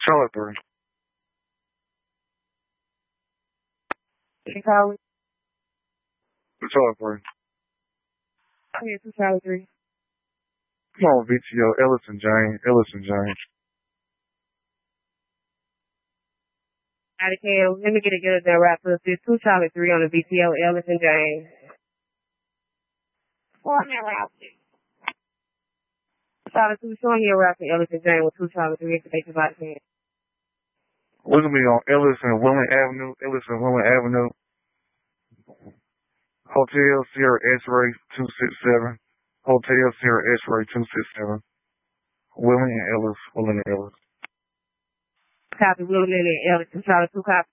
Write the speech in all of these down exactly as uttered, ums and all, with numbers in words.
Charlie three. Hey, Charlie. Charlie three. Yeah, two Charlie three. Come on, V T O, Ellison James, Ellison James. Out of Cam, let me get it good there, right? So it's two Charlie three on the V T O, Ellison James. Four minute route. Charlie two, showing you a route for Ellison James with two Charlie three expectations out of Cam. We're gonna be on Ellison Willing Avenue, Ellison Willing Avenue. Hotel Sierra X-Ray two six seven. Hotel Sierra X-Ray two six seven. Willing and Ellis, Willing and Ellis. Copy, Willing and Ellis, two Charlie two copy.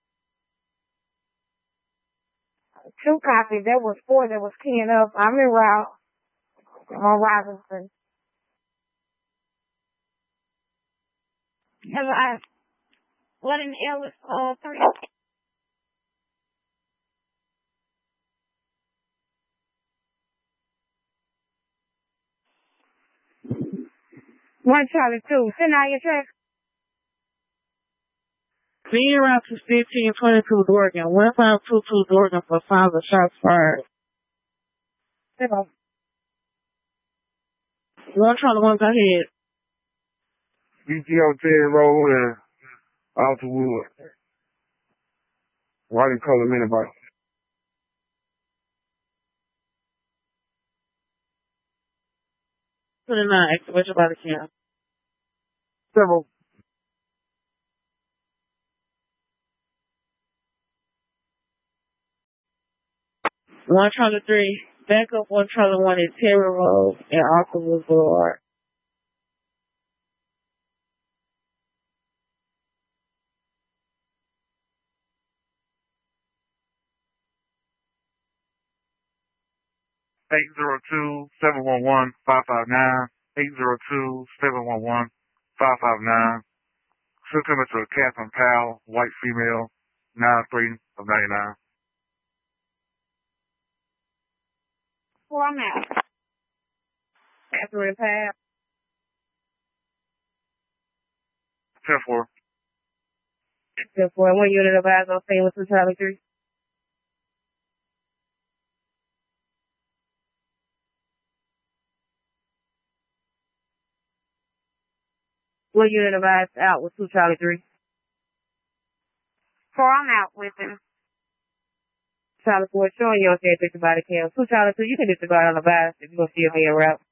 Two copies. There was four that was keying up. I'm en route on Robinson. Have I what an Ellis uh three? One Charlie two. Send out your check. Being around to fifteen twenty-two Dorgan, one five two two Dorgan for five of shots fired. Zero. One Charlie one, go ahead. V T O Terry Road and Alta Wood. Why do you call them anybody? twenty-nine, activation by the Cam. Several. One Charlie three, back up one Charlie one at Terry Road and Alta Wood Boulevard. eight zero two, seven one one, five five nine. eight zero two, seven one one, five five nine. Still coming to Catherine Powell, white female, nine three of ninety-nine. Four I'm out. Catherine Powell. ten four. ten four, one unit of eyes on scene with two Charlie three. One unit of eyes out with two Charlie three. Four I'm out with him. Charlie four, showing you on scene picture body cam. Two Charlie three, you can disregard on the bias if you're going to see a being route.